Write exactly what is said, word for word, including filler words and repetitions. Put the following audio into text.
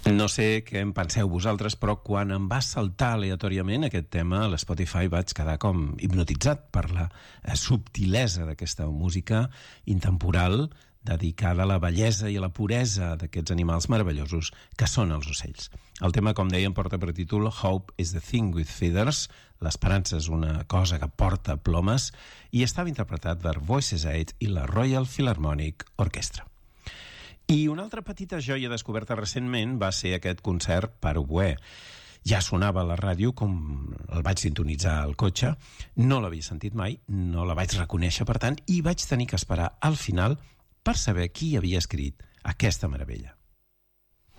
No sé què en penseu vosaltres, però quan em va saltar aleatòriament aquest tema, a l'Spotify vaig quedar com hipnotitzat per la subtilesa d'aquesta música intemporal dedicada a la bellesa i a la puresa d'aquests animals meravellosos que són els ocells. El tema, com dèiem, porta per títol Hope is the thing with feathers, l'esperança és una cosa que porta plomes, i estava interpretat per Voices eight i la Royal Philharmonic Orchestra. I una altra petita joia descoberta recentment va ser aquest concert per oboè. Ja sonava a la ràdio, com el vaig sintonitzar al cotxe, no l'havia sentit mai, no la vaig reconèixer, per tant, i vaig tenir que esperar al final per saber qui havia escrit aquesta meravella.